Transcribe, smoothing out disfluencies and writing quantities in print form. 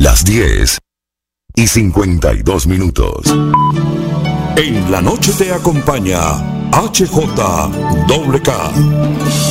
Las 10:52. En la noche te acompaña HJWK.